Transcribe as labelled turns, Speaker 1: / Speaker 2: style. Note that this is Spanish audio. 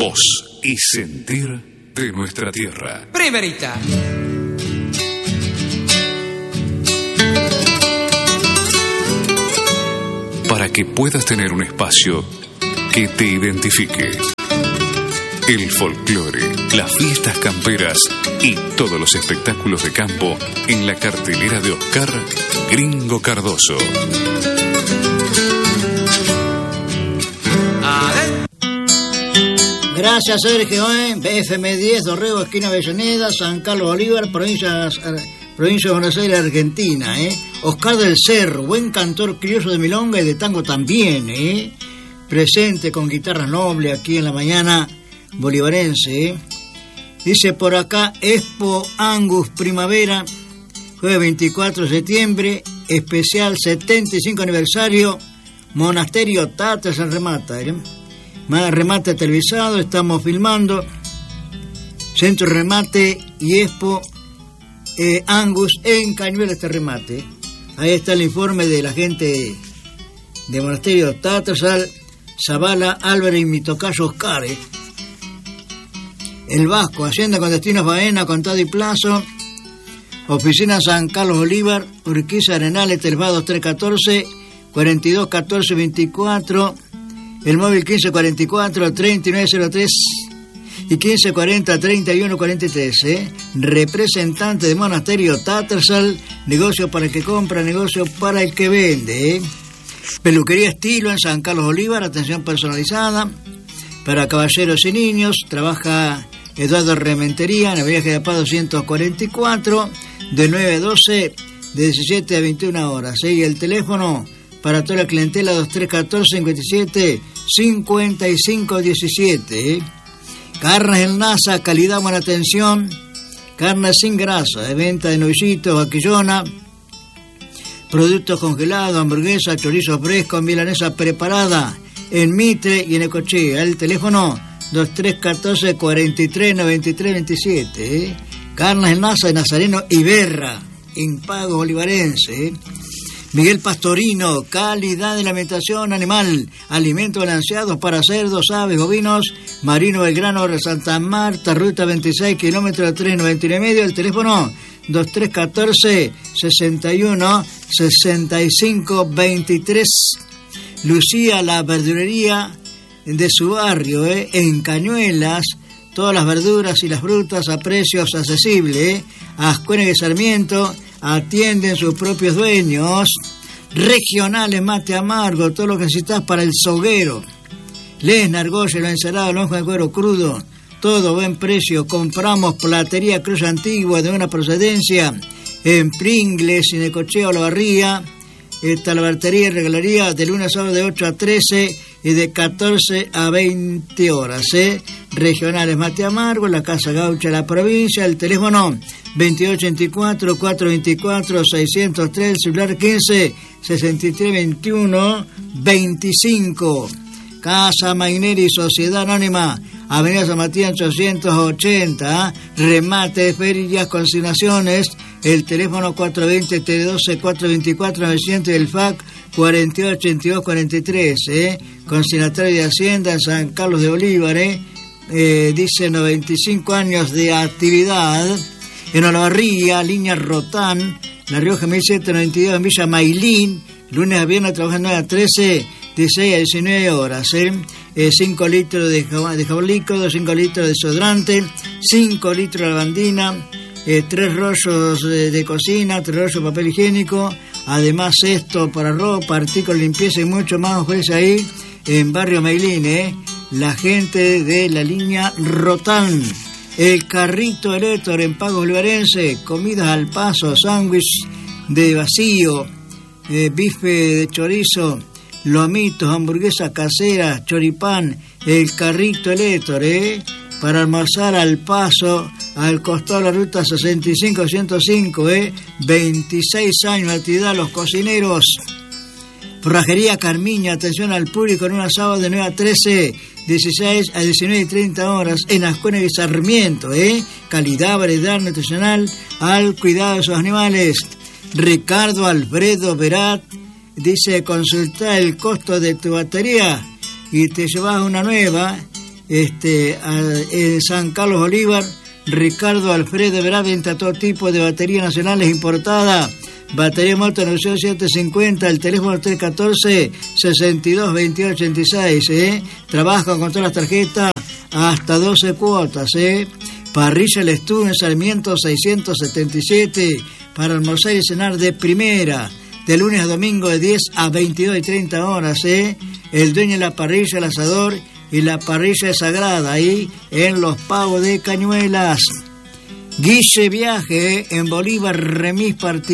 Speaker 1: voz y sentir de nuestra tierra.
Speaker 2: Primerita.
Speaker 1: Para que puedas tener un espacio que te identifique. El folclore, las fiestas camperas y todos los espectáculos de campo en la cartelera de Oscar Gringo Cardoso.
Speaker 3: Gracias, Sergio. BFM 10, Dorrego, esquina Avellaneda, San Carlos Bolívar, provincia de Buenos Aires, Argentina. Oscar del Cerro, buen cantor criollo de milonga y de tango también. Presente con guitarra noble aquí en la mañana bolivarense. Dice por acá, Expo Angus Primavera, jueves 24 de septiembre, especial 75 aniversario, Monasterio Tata San Remata. Más remate televisado, estamos filmando. Centro Remate y Expo Angus en Cañuelas este remate. Ahí está el informe de la gente de Monasterio Tatasal, Zavala, Álvarez y mi tocayo Oscar. El Vasco, Hacienda con destinos Baena, Contado y Plazo. Oficina San Carlos Bolívar, Urquiza Arenales, Televado 314 42 14 24. El móvil 1544 3903 y 1540 3143. Representante de Monasterio Tattersall, negocio para el que compra, negocio para el que vende. Peluquería Estilo en San Carlos Bolívar, atención personalizada para caballeros y niños. Trabaja Eduardo Rementería en el viaje de Paz 244, de 9 a 12, de 17 a 21 horas. Y el teléfono para toda la clientela 2314 57 55 17. Carnes El Nasa, calidad, buena atención. Carne sin grasa, de venta de novillitos, vaquillona, productos congelados, hamburguesa, chorizo fresco, milanesa preparada en Mitre y en Ecochea. El teléfono 2314 43 93 27. Carnes El Nasa de Nazareno Iberra, Impago Bolivarense. Miguel Pastorino, calidad de alimentación animal, alimentos balanceados para cerdos, aves, bovinos. Marino Belgrano, Santa Marta, ruta 26, kilómetro 399 y medio. El teléfono 2314 61 65 23. Lucía, la verdurería de su barrio, en Cañuelas, todas las verduras y las frutas a precios accesibles. Ascuénaga y Sarmiento atienden sus propios dueños. Regionales, mate amargo, todo lo que necesitas para el soguero. Lesna, argolla, lo encerado, lonja de cuero crudo, todo buen precio. Compramos platería cruz antigua de buena procedencia en Pringles y Necochea o La Barría. Talabartería y regalería de lunes a sábado de 8 a 13 y de 14 a 20 horas. Regionales mate amargo, la Casa Gaucha de la provincia. El teléfono 2284 424 603, celular 15 63 21 25. Casa Maineri, Sociedad Anónima, Avenida San Matías 880, remate de ferias, consignaciones. El teléfono 420-312 424 900 y el FAC 488243. Consignatario de Hacienda en San Carlos de Bolívar. Dice 95 años de actividad. En Olavarría, línea Rotán, La Rioja 1792, en Villa Mailín, lunes a viernes trabajando a 13, 16 a 19 horas. 5 litros de jabón líquido, 5 litros de desodorante, 5 litros de lavandina, 3 rollos de cocina, 3 rollos de papel higiénico, además esto para ropa, artículos de limpieza y mucho más. Ofrece ahí en Barrio Mailín, la gente de la línea Rotán. El Carrito del Héctor en Pago Bolivarense, comidas al paso, sándwich de vacío, bife de chorizo, lomitos, hamburguesas caseras, choripán. El Carrito del Héctor, para almorzar al paso, al costado de la ruta 65-105, 26 años de actividad los cocineros. Forrajería Carmiña, atención al público en un sábado de 9 a 13, 16 a 19 y 30 horas en Ascuénaga y Sarmiento. Calidad, variedad nutricional al cuidado de sus animales. Ricardo Alfredo Verat dice: consulta el costo de tu batería y te llevas una nueva. En San Carlos Bolívar, Ricardo Alfredo Verá venta todo tipo de baterías nacionales importadas. Batería Moto 90750, el teléfono 314-62-2886. Trabajan con todas las tarjetas hasta 12 cuotas. Parrilla El Estú en Sarmiento 677 para almorzar y cenar de primera. De lunes a domingo de 10 a 22 y 30 horas. El dueño de la parrilla, el asador y la parrilla es sagrada ahí en Los Pavos de Cañuelas. Guille Viaje en Bolívar, remis partido.